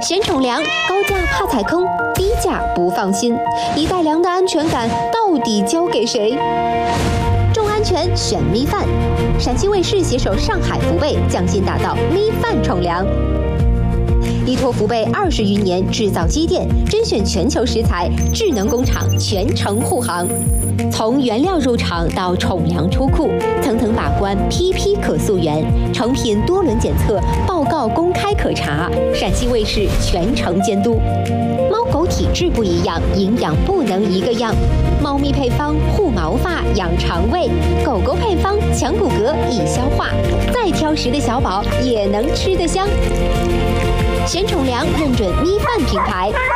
嫌宠粮，高价怕踩坑，低价不放心，一袋粮的安全感到底交给谁？重安全选米饭，陕西卫视携手上海福贝，匠心打造米饭宠粮。依托福贝20余年制造积淀，甄选全球食材，智能工厂全程护航。从原料入场到宠粮出库，层层把关，批批可溯源，成品多轮检测，报告公开可查，陕西卫视全程监督。猫狗体质不一样，营养不能一个样。猫咪配方护毛发、养肠胃，狗狗配方强骨骼、易消化。再挑食的小宝也能吃得香。嫌宠粮认准米饭品牌，